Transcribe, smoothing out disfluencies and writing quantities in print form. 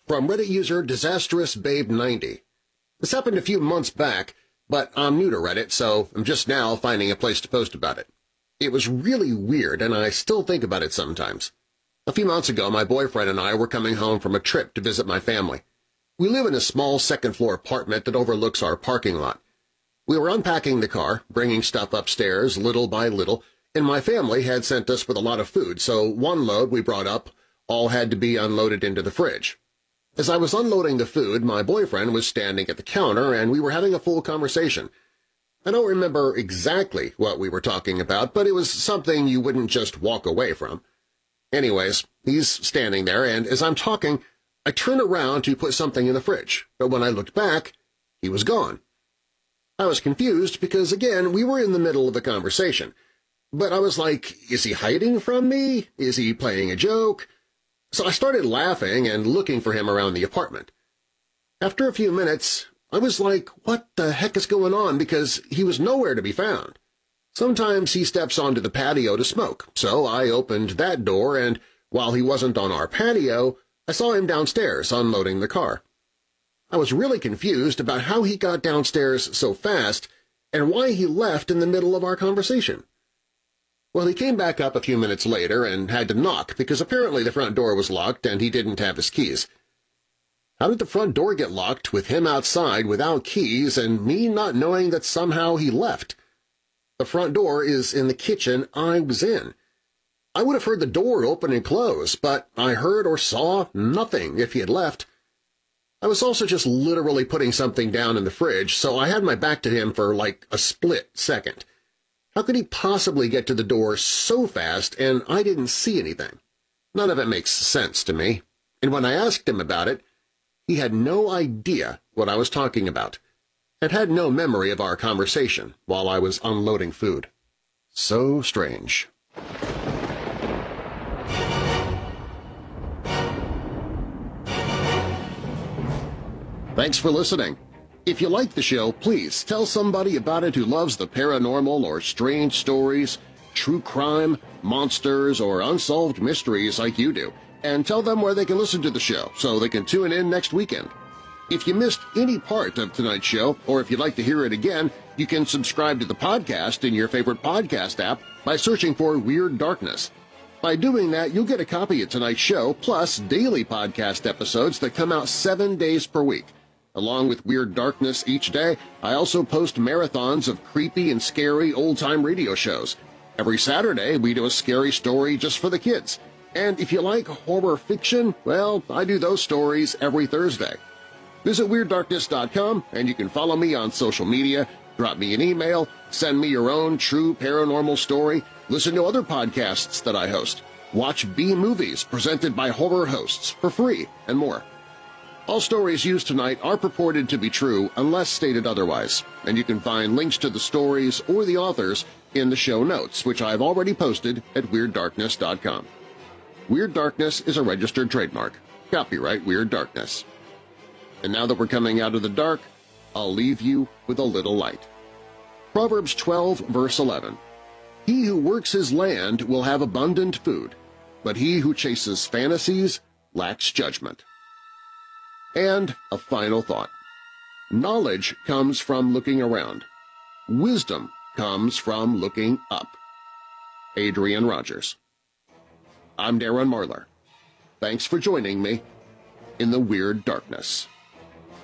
From Reddit user DisastrousBabe90. This happened a few months back, but I'm new to Reddit, so I'm just now finding a place to post about it. It was really weird, and I still think about it sometimes. A few months ago, my boyfriend and I were coming home from a trip to visit my family. We live in a small second-floor apartment that overlooks our parking lot. We were unpacking the car, bringing stuff upstairs little by little, and my family had sent us with a lot of food, so one load we brought up all had to be unloaded into the fridge. As I was unloading the food, my boyfriend was standing at the counter, and we were having a full conversation. I don't remember exactly what we were talking about, but it was something you wouldn't just walk away from. Anyways, he's standing there, and as I'm talking, I turn around to put something in the fridge, but when I looked back, he was gone. I was confused because, again, we were in the middle of a conversation. But I was like, is he hiding from me? Is he playing a joke? So I started laughing and looking for him around the apartment. After a few minutes, I was like, what the heck is going on, because he was nowhere to be found. Sometimes he steps onto the patio to smoke, so I opened that door, and while he wasn't on our patio, I saw him downstairs unloading the car. I was really confused about how he got downstairs so fast and why he left in the middle of our conversation. Well, he came back up a few minutes later and had to knock because apparently the front door was locked and he didn't have his keys. How did the front door get locked with him outside without keys and me not knowing that somehow he left? The front door is in the kitchen I was in. I would have heard the door open and close, but I heard or saw nothing if he had left. I was also just literally putting something down in the fridge, so I had my back to him for like a split second. How could he possibly get to the door so fast and I didn't see anything? None of it makes sense to me. And when I asked him about it, he had no idea what I was talking about, and had no memory of our conversation while I was unloading food. So strange. Thanks for listening. If you like the show, please tell somebody about it who loves the paranormal or strange stories, true crime, monsters, or unsolved mysteries like you do, and tell them where they can listen to the show so they can tune in next weekend. If you missed any part of tonight's show, or if you'd like to hear it again, you can subscribe to the podcast in your favorite podcast app by searching for Weird Darkness. By doing that, you'll get a copy of tonight's show, plus daily podcast episodes that come out 7 days per week. Along with Weird Darkness each day, I also post marathons of creepy and scary old-time radio shows. Every Saturday, we do a scary story just for the kids. And if you like horror fiction, well, I do those stories every Thursday. Visit WeirdDarkness.com, and you can follow me on social media, drop me an email, send me your own true paranormal story, listen to other podcasts that I host, watch B-movies presented by horror hosts for free, and more. All stories used tonight are purported to be true unless stated otherwise, and you can find links to the stories or the authors in the show notes, which I've already posted at WeirdDarkness.com. Weird Darkness is a registered trademark. Copyright Weird Darkness. And now that we're coming out of the dark, I'll leave you with a little light. Proverbs 12, verse 11. He who works his land will have abundant food, but he who chases fantasies lacks judgment. And a final thought. Knowledge comes from looking around. Wisdom comes from looking up. Adrian Rogers. I'm Darren Marlar. Thanks for joining me in the Weird Darkness.